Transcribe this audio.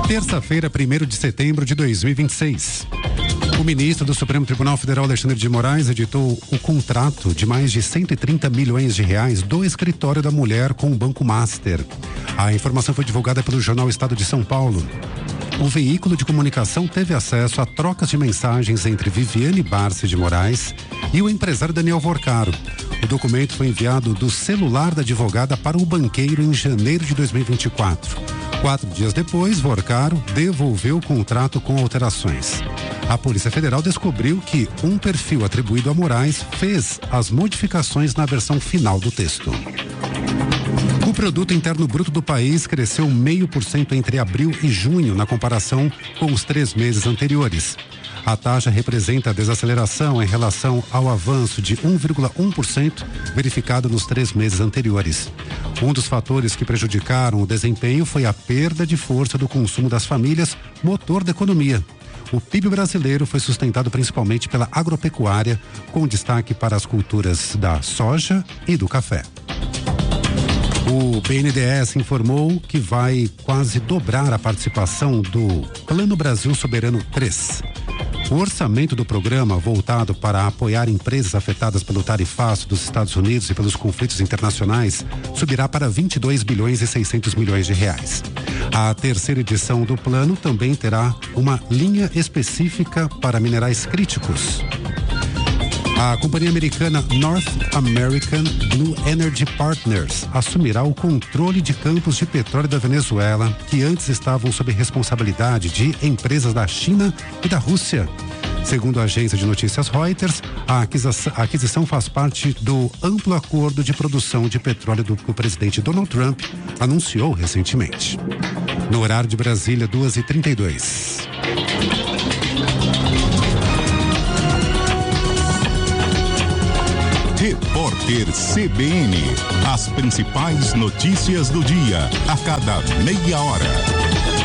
Terça-feira, 1º de setembro de 2026. O ministro do Supremo Tribunal Federal, Alexandre de Moraes, editou o contrato de mais de 130 milhões de reais do escritório da mulher com o Banco Master. A informação foi divulgada pelo jornal Estado de São Paulo. O veículo de comunicação teve acesso a trocas de mensagens entre Viviane Barsi de Moraes e o empresário Daniel Vorcaro. O documento foi enviado do celular da advogada para o banqueiro em janeiro de 2024. 4 dias depois, Vorcaro devolveu o contrato com alterações. A Polícia Federal descobriu que um perfil atribuído a Moraes fez as modificações na versão final do texto. O produto interno bruto do país cresceu 0,5% entre abril e junho, na comparação com os 3 meses anteriores. A taxa representa a desaceleração em relação ao avanço de 1,1% verificado nos 3 meses anteriores. Um dos fatores que prejudicaram o desempenho foi a perda de força do consumo das famílias, motor da economia. O PIB brasileiro foi sustentado principalmente pela agropecuária, com destaque para as culturas da soja e do café. O BNDES informou que vai quase dobrar a participação do Plano Brasil Soberano 3. O orçamento do programa, voltado para apoiar empresas afetadas pelo tarifaço dos Estados Unidos e pelos conflitos internacionais, subirá para 22 bilhões e 600 milhões de reais. A terceira edição do plano também terá uma linha específica para minerais críticos. A companhia americana North American Blue Energy Partners assumirá o controle de campos de petróleo da Venezuela, que antes estavam sob responsabilidade de empresas da China e da Rússia. Segundo a agência de notícias Reuters, a aquisição faz parte do amplo acordo de produção de petróleo que o presidente Donald Trump anunciou recentemente. No horário de Brasília, 2h32. Repórter CBN. As principais notícias do dia, a cada meia hora.